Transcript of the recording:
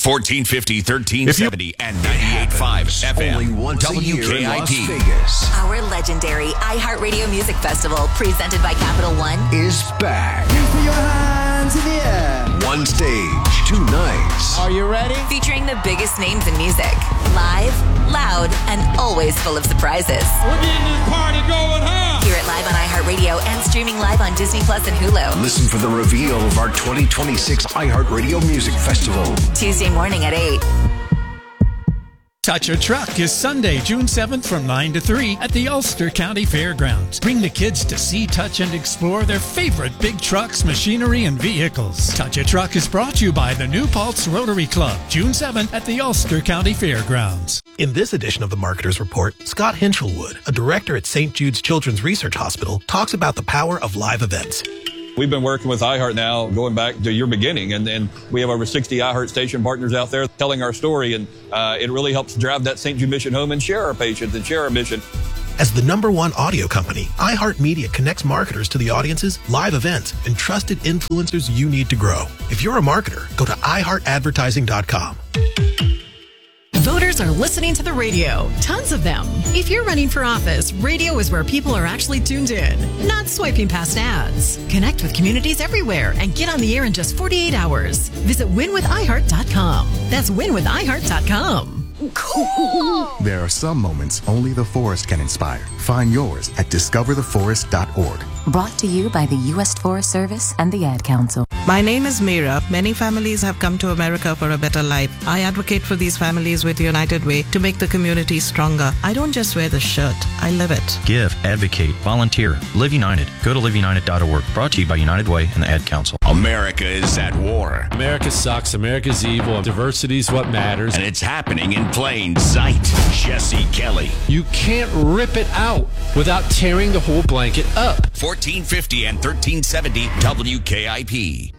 1450, 1370, and 98.5 FM. Only once a year in Las WKIP. Vegas Our legendary iHeartRadio Music Festival, presented by Capital One, is back. Put your hands in the air. One stage, 2 nights. Are you ready? featuring the biggest names in music. Live, loud, and always full of surprises. We're getting this party going, huh? Hear it live on iHeartRadio and streaming live on Disney Plus and Hulu. Listen for the reveal of our 2026 iHeartRadio Music Festival. Tuesday morning at 8. Touch a Truck is Sunday, June 7th from 9 to 3 at the Ulster County Fairgrounds. Bring the kids to see, touch, and explore their favorite big trucks, machinery, and vehicles. Touch a Truck is brought to you by the New Paltz Rotary Club, June 7th at the Ulster County Fairgrounds. In this edition of the Marketer's Report, Scott Hinchelwood, a director at St. Jude's Children's Research Hospital, talks about the power of live events. We've been working with iHeart now going back to your beginning, and we have over 60 iHeart station partners out there telling our story, and it really helps drive that St. Jude mission home and share our patients and share our mission. As the #1 audio company, iHeartMedia connects marketers to the audiences, live events, and trusted influencers you need to grow. If you're a marketer, go to iHeartAdvertising.com. Voters are listening to the radio. Tons of them. If you're running for office, radio is where people are actually tuned in, not swiping past ads. Connect with communities everywhere and get on the air in just 48 hours. Visit winwithiheart.com. That's winwithiheart.com. There are some moments only the forest can inspire. Find yours at discovertheforest.org. Brought to you by the U.S. Forest Service and the Ad Council. My name is Meera. Many families have come to America for a better life. I advocate for these families with United Way to make the community stronger. I don't just wear the shirt, I live it. Give, advocate, volunteer. Live United. Go to liveunited.org. Brought to you by United Way and the Ad Council. America is at war. America sucks. America's evil. Diversity is what matters. And it's happening in plain sight. Jesse Kelly. You can't rip it out without tearing the whole blanket up. 1450 and 1370 WKIP.